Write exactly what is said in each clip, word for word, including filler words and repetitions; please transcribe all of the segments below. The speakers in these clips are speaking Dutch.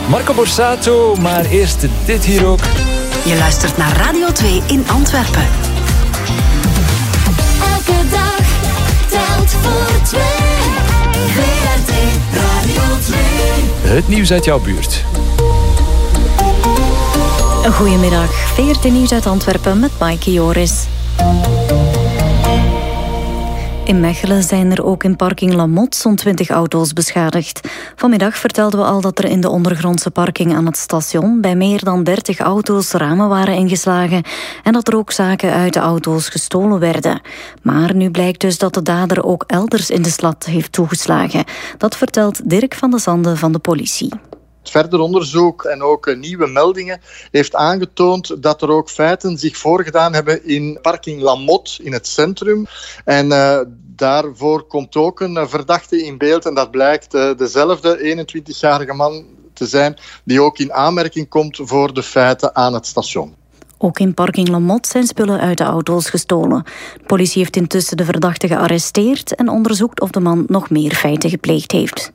Marco Borsato, maar eerst dit hier ook. Je luistert naar Radio twee in Antwerpen. Elke dag telt voor twee. V R T Radio twee. Het nieuws uit jouw buurt. Goedemiddag, V R T Nieuws uit Antwerpen met Maaike Joris. In Mechelen zijn er ook in parking Lamotte zo'n twintig auto's beschadigd. Vanmiddag vertelden we al dat er in de ondergrondse parking aan het station bij meer dan dertig auto's ramen waren ingeslagen en dat er ook zaken uit de auto's gestolen werden. Maar nu blijkt dus dat de dader ook elders in de stad heeft toegeslagen. Dat vertelt Dirk van de Zande van de politie. Verder onderzoek en ook uh, nieuwe meldingen heeft aangetoond dat er ook feiten zich voorgedaan hebben in parking Lamotte in het centrum. En uh, daarvoor komt ook een uh, verdachte in beeld en dat blijkt uh, dezelfde eenentwintigjarige man te zijn die ook in aanmerking komt voor de feiten aan het station. Ook in parking Lamotte zijn spullen uit de auto's gestolen. De politie heeft intussen de verdachte gearresteerd en onderzoekt of de man nog meer feiten gepleegd heeft.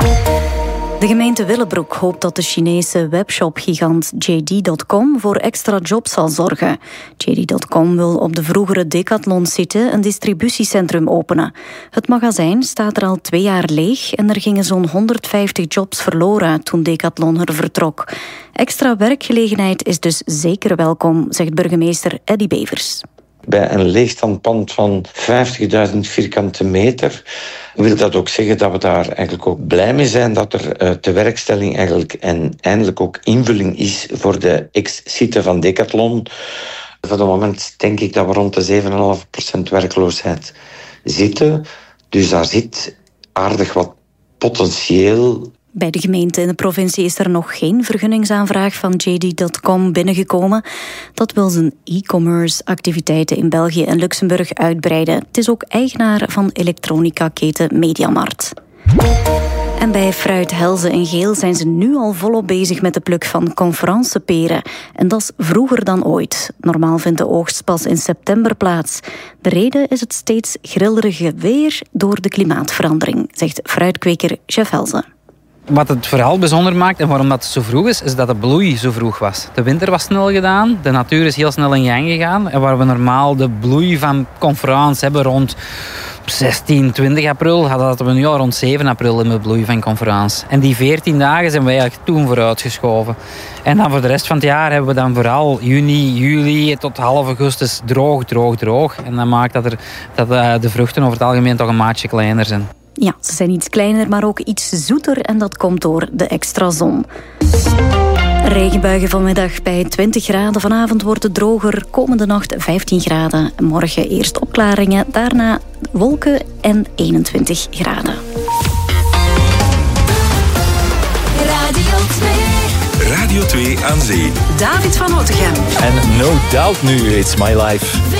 De gemeente Willebroek hoopt dat de Chinese webshop-gigant J D punt com voor extra jobs zal zorgen. J D punt com wil op de vroegere Decathlon-site een distributiecentrum openen. Het magazijn staat er al twee jaar leeg en er gingen zo'n honderdvijftig jobs verloren toen Decathlon er vertrok. Extra werkgelegenheid is dus zeker welkom, zegt burgemeester Eddy Bevers. Bij een leegstandpand van vijftigduizend vierkante meter wil dat ook zeggen dat we daar eigenlijk ook blij mee zijn dat er uh, tewerkstelling eigenlijk en eindelijk ook invulling is voor de ex-site van Decathlon. Voor het moment denk ik dat we rond de zeven komma vijf procent werkloosheid zitten. Dus daar zit aardig wat potentieel. Bij de gemeente in de provincie is er nog geen vergunningsaanvraag van J D punt com binnengekomen. Dat wil zijn e-commerce activiteiten in België en Luxemburg uitbreiden. Het is ook eigenaar van elektronica-keten Mediamarkt. En bij Fruit Helze en Geel zijn ze nu al volop bezig met de pluk van conferenceperen. En dat is vroeger dan ooit. Normaal vindt de oogst pas in september plaats. De reden is het steeds grillerige weer door de klimaatverandering, zegt fruitkweker Chef Helze. Wat het vooral bijzonder maakt en waarom dat zo vroeg is, is dat de bloei zo vroeg was. De winter was snel gedaan, de natuur is heel snel in gang gegaan. En waar we normaal de bloei van conferentie hebben rond zestien, twintig april, hadden we nu al rond zeven april in de bloei van conferentie. En die veertien dagen zijn we eigenlijk toen vooruitgeschoven. En dan voor de rest van het jaar hebben we dan vooral juni, juli tot half augustus droog, droog, droog. En dat maakt dat, er, dat de vruchten over het algemeen toch een maatje kleiner zijn. Ja, ze zijn iets kleiner, maar ook iets zoeter en dat komt door de extra zon. Regenbuigen vanmiddag bij twintig graden. Vanavond wordt het droger. Komende nacht vijftien graden. Morgen eerst opklaringen, daarna wolken en eenentwintig graden. Radio twee. Radio twee aan zee. David van Otegem. En no doubt nu, it's my life.